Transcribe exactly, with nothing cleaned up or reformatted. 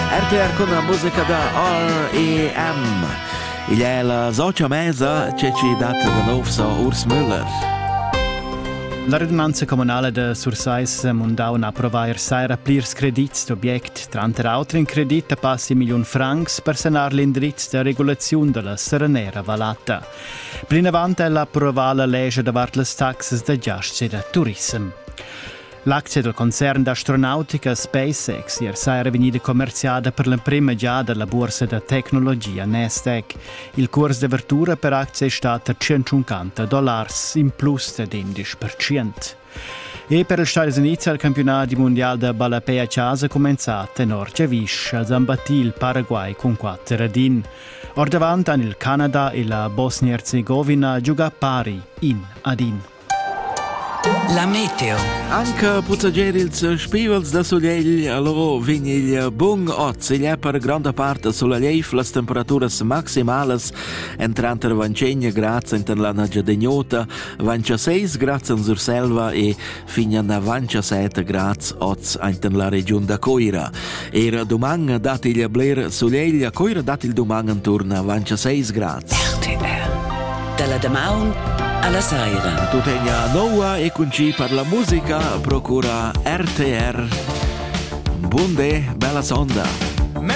R T R con la musica da R E M. Il è la socia mesa che ci data da nuovo so Urs Müller. La redundanza comunale de Sursais mundau na approvair saira plirs credits d'obiect, trante autre in credit a passi milion francs per sanar l'indrizz de regulazione della Serenera Valata. Plin avant è l'approvata legge davart les taxes de giasts e de turism. L'azione del concern d'astronautica SpaceX ier saira venida commerciata per la prima già della borsa de tecnologia Nasdaq. Il corso de vertura per azione è stato centocinquanta dollars in plus de undici per cento. E per il Stati Uniti il campionato mondiale de Balapea Casa è cominciato in Orgevisch, al Zambati il Paraguay con quattro radin. Or davanti il Canada e la Bosnia-Herzegovina gioca pari in adin. La meteo. Anche puzzageri ils spivels da sogliegl, allora vegn il bung oz, il è per grande parte sulla leif las temperaturas maximales entrante venticinque gradi in la Nagiadegnota, ventisei gradi in Surselva e fino a ventisette gradi oz in la regione da Coira. Era domani dati il bler sogliegl, Coira dati il domani intorno a ventisei gradi. R T R. Dalla Damaun alla Saira. Tutegna Noa e Cunci per la musica procura R T R. Bunde, bella sonda.